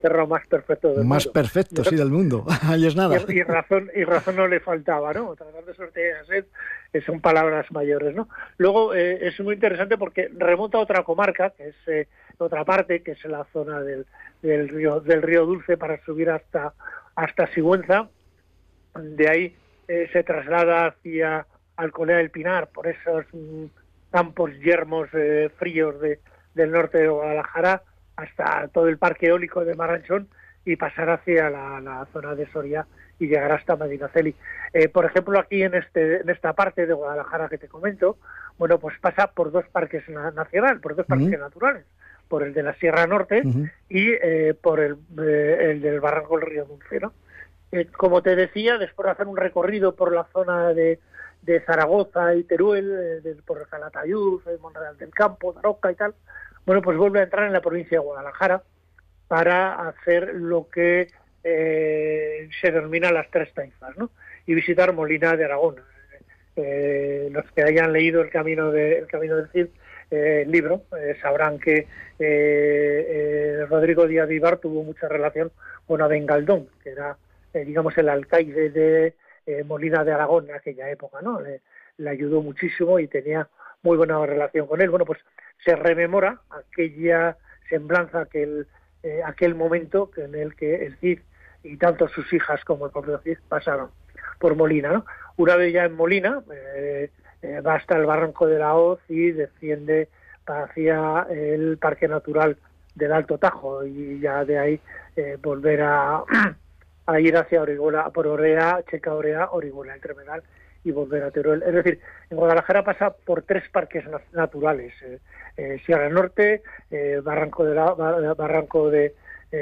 cerrado más perfecto del mundo. Más perfecto, sí, del mundo. Ahí es nada. Y razón no le faltaba, ¿no? Tratar de sortear esa sed son palabras mayores, ¿no? Luego es muy interesante porque remonta a otra comarca, que es otra parte, que es la zona del río Dulce, para subir hasta Sigüenza. De ahí se traslada hacia Alcolea del Pinar por esos campos yermos fríos del norte de Guadalajara, hasta todo el parque eólico de Marranchón, y pasar hacia la zona de Soria y llegar hasta Medinaceli. Por ejemplo, aquí en esta parte de Guadalajara que te comento, bueno, pues pasa por dos parques nacionales, por dos parques naturales, por el de la Sierra Norte y por el del Barranco del Río Dulce, ¿no? Como te decía, después de hacer un recorrido por la zona de Zaragoza y Teruel, por Calatayud, Monreal del Campo, Daroca y tal, bueno, pues vuelve a entrar en la provincia de Guadalajara para hacer lo que se denomina las Tres Taifas, ¿no? Y visitar Molina de Aragón. Los que hayan leído El Camino del Cid, el libro, sabrán que Rodrigo Díaz Vivar tuvo mucha relación con Abengaldón, que era, digamos, el alcaide de Molina de Aragón en aquella época, ¿no? Le ayudó muchísimo y tenía muy buena relación con él. Bueno, pues se rememora aquella semblanza, aquel momento en el que el Cid y tanto sus hijas como el propio Cid pasaron por Molina, ¿no? Una vez ya en Molina, va hasta el Barranco de la Hoz y desciende hacia el Parque Natural del Alto Tajo, y ya de ahí volver a ir hacia Orihuela, por Orea, Checa Orea, Orihuela, el Tremedal, y volver a Teruel. Es decir, en Guadalajara pasa por tres parques naturales: Sierra Norte, Barranco del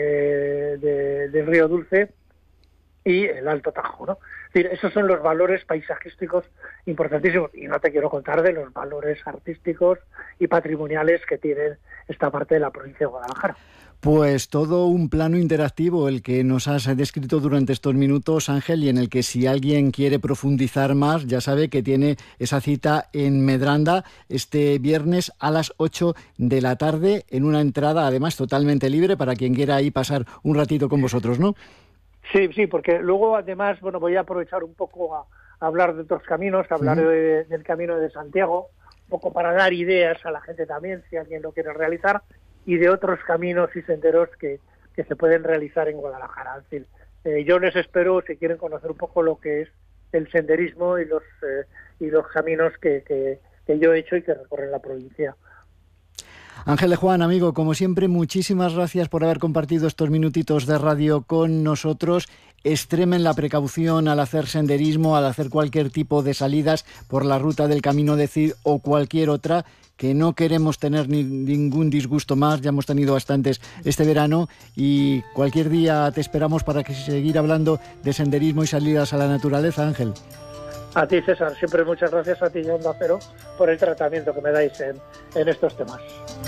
Río Dulce y el Alto Tajo, ¿no? Es decir, esos son los valores paisajísticos importantísimos, y no te quiero contar de los valores artísticos y patrimoniales que tiene esta parte de la provincia de Guadalajara. Pues todo un plano interactivo el que nos has descrito durante estos minutos, Ángel, y en el que si alguien quiere profundizar más, ya sabe que tiene esa cita en Medranda este viernes a las 8 de la tarde, en una entrada además totalmente libre para quien quiera ahí pasar un ratito con vosotros, ¿no? Sí, porque luego además, bueno, voy a aprovechar un poco a hablar de otros caminos, del Camino de Santiago, un poco para dar ideas a la gente también, si alguien lo quiere realizar, y de otros caminos y senderos que se pueden realizar en Guadalajara. Es decir, yo les espero, si quieren conocer un poco lo que es el senderismo y los caminos que yo he hecho y que recorren la provincia. Ángel de Juan, amigo, como siempre, muchísimas gracias por haber compartido estos minutitos de radio con nosotros. Extremen la precaución al hacer senderismo, al hacer cualquier tipo de salidas por la ruta del Camino de Cid o cualquier otra, que no queremos tener ningún disgusto más. Ya hemos tenido bastantes este verano, y cualquier día te esperamos para seguir hablando de senderismo y salidas a la naturaleza, Ángel. A ti, César, siempre muchas gracias a ti y a Onda Cero por el tratamiento que me dais en estos temas.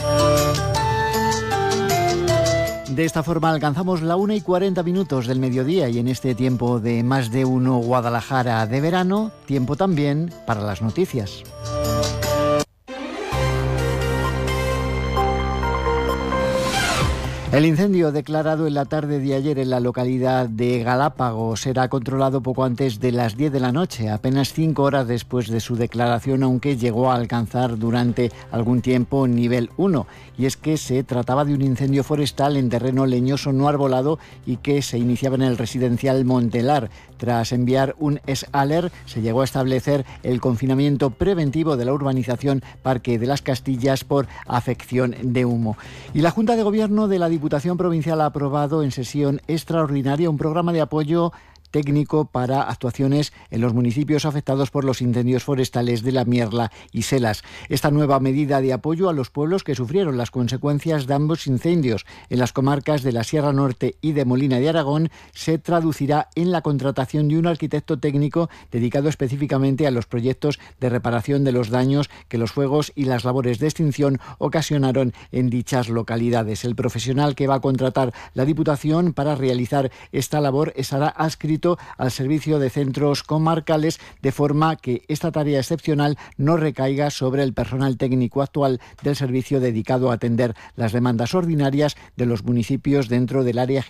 De esta forma alcanzamos la 1:40 del mediodía, y en este tiempo de Más de Uno Guadalajara de verano, tiempo también para las noticias. El incendio declarado en la tarde de ayer en la localidad de Galápagos será controlado poco antes de las 10 de la noche, apenas 5 horas después de su declaración, aunque llegó a alcanzar durante algún tiempo nivel 1. Y es que se trataba de un incendio forestal en terreno leñoso no arbolado y que se iniciaba en el residencial Montelar. Tras enviar un SALER, se llegó a establecer el confinamiento preventivo de la urbanización Parque de las Castillas por afección de humo. Y la Junta de Gobierno de la Diputación Provincial ha aprobado en sesión extraordinaria un programa de apoyo técnico para actuaciones en los municipios afectados por los incendios forestales de La Mierla y Selas. Esta nueva medida de apoyo a los pueblos que sufrieron las consecuencias de ambos incendios en las comarcas de la Sierra Norte y de Molina de Aragón se traducirá en la contratación de un arquitecto técnico dedicado específicamente a los proyectos de reparación de los daños que los fuegos y las labores de extinción ocasionaron en dichas localidades. El profesional que va a contratar la Diputación para realizar esta labor estará adscrito adscrito al servicio de centros comarcales, de forma que esta tarea excepcional no recaiga sobre el personal técnico actual del servicio dedicado a atender las demandas ordinarias de los municipios dentro del área